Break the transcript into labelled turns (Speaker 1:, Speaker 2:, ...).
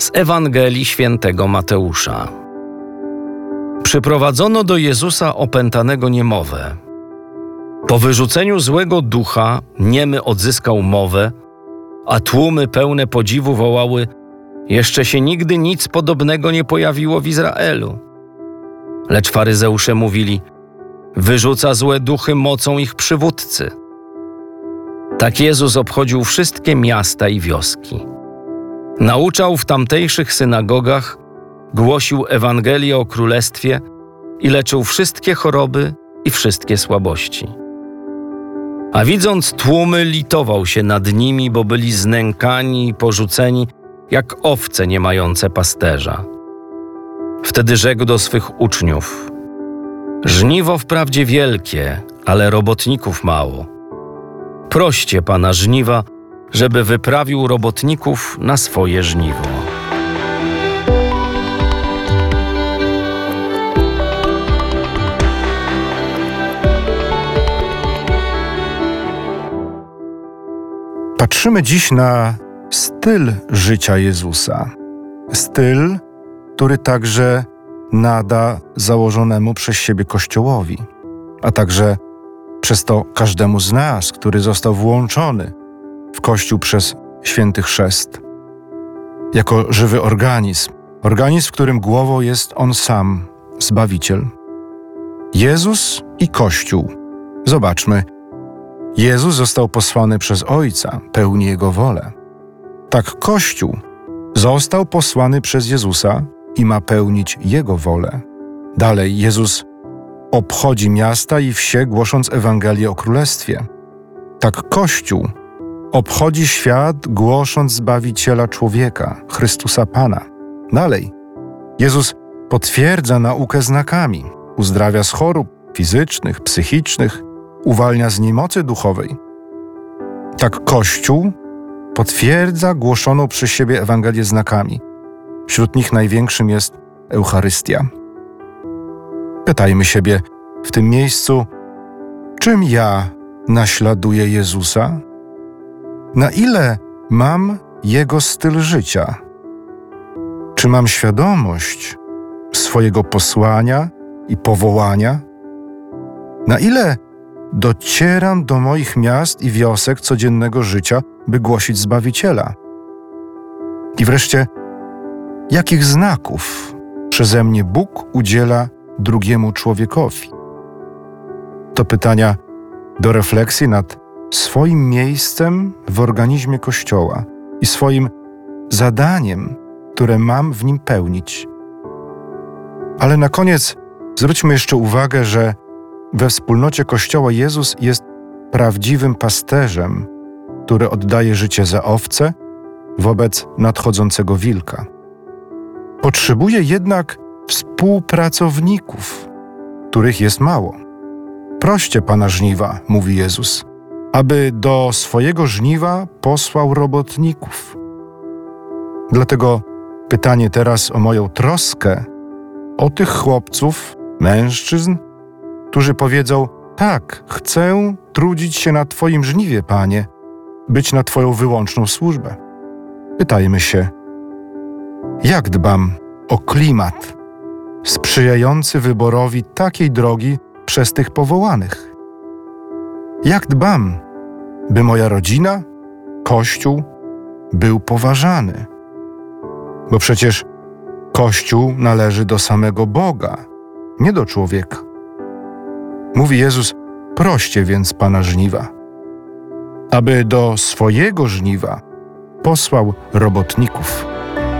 Speaker 1: Z Ewangelii Świętego Mateusza. Przyprowadzono do Jezusa opętanego niemowę. Po wyrzuceniu złego ducha niemy odzyskał mowę, a tłumy pełne podziwu wołały: jeszcze się nigdy nic podobnego nie pojawiło w Izraelu. Lecz faryzeusze mówili: wyrzuca złe duchy mocą ich przywódcy. Tak Jezus obchodził wszystkie miasta i wioski. Nauczał w tamtejszych synagogach, głosił Ewangelię o Królestwie i leczył wszystkie choroby i wszystkie słabości. A widząc tłumy, litował się nad nimi, bo byli znękani i porzuceni, jak owce nie mające pasterza. Wtedy rzekł do swych uczniów: żniwo wprawdzie wielkie, ale robotników mało. Proście Pana żniwa, żeby wyprawił robotników na swoje żniwo.
Speaker 2: Patrzymy dziś na styl życia Jezusa. Styl, który także nada założonemu przez siebie Kościołowi, a także przez to każdemu z nas, który został włączony w Kościół przez Święty Chrzest. Jako żywy organizm, w którym głową jest On sam, Zbawiciel. Jezus i Kościół. Zobaczmy, Jezus został posłany przez Ojca, pełni Jego wolę. Tak Kościół został posłany przez Jezusa i ma pełnić Jego wolę. Dalej Jezus obchodzi miasta i wsie, głosząc Ewangelię o Królestwie. Tak Kościół obchodzi świat, głosząc Zbawiciela człowieka, Chrystusa Pana. Dalej Jezus potwierdza naukę znakami, uzdrawia z chorób fizycznych, psychicznych, uwalnia z niemocy duchowej. Tak Kościół potwierdza głoszoną przez siebie Ewangelię znakami. Wśród nich największym jest Eucharystia. Pytajmy siebie w tym miejscu, czym ja naśladuję Jezusa? Na ile mam Jego styl życia? Czy mam świadomość swojego posłania i powołania? Na ile docieram do moich miast i wiosek codziennego życia, by głosić Zbawiciela? I wreszcie, jakich znaków przeze mnie Bóg udziela drugiemu człowiekowi? To pytania do refleksji nad swoim miejscem w organizmie Kościoła i swoim zadaniem, które mam w nim pełnić. Ale na koniec zwróćmy jeszcze uwagę, że we wspólnocie Kościoła Jezus jest prawdziwym pasterzem, który oddaje życie za owce wobec nadchodzącego wilka. Potrzebuje jednak współpracowników, których jest mało. Proście Pana żniwa, mówi Jezus, aby do swojego żniwa posłał robotników. Dlatego pytanie teraz o moją troskę, o tych chłopców, mężczyzn, którzy powiedzą: tak, chcę trudzić się na Twoim żniwie, Panie, być na Twoją wyłączną służbę. Pytajmy się, jak dbam o klimat sprzyjający wyborowi takiej drogi przez tych powołanych? Jak dbam, by moja rodzina, Kościół był poważany? Bo przecież Kościół należy do samego Boga, nie do człowieka. Mówi Jezus: proście więc Pana żniwa, aby do swojego żniwa posłał robotników.